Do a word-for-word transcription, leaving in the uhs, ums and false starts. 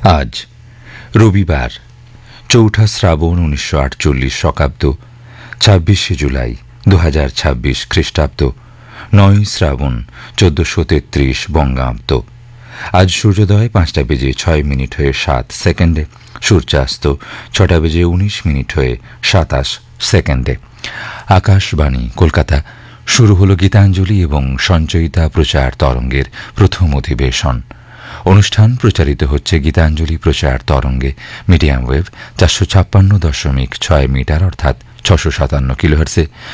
আজ রবিবার চৌঠা শ্রাবণ উনিশশো আটচল্লিশ শকাব্দ ছাব্বিশে জুলাই দু হাজার ছাব্বিশ খ্রিস্টাব্দ নয় শ্রাবণ চোদ্দশো তেত্রিশ বঙ্গাব্দ। আজ সূর্যোদয় পাঁচটা বেজে ছয় মিনিট হয়ে সাত সেকেন্ডে, সূর্যাস্ত ছটা বেজে উনিশ মিনিট হয়ে সাতাশ সেকেন্ডে। আকাশবাণী কলকাতা। শুরু হল গীতাঞ্জলি এবং সঞ্চয়িতা প্রচার তরঙ্গের প্রথম অধিবেশন। অনুষ্ঠান প্রচারিত হচ্ছে গীতাঞ্জলি প্রচার তরঙ্গে মিডিয়াম ওয়েভ চারশো ছাপ্পান্ন দশমিক ছয় মিটার অর্থাৎ ছশো সাতান্ন কিলোহার্টজে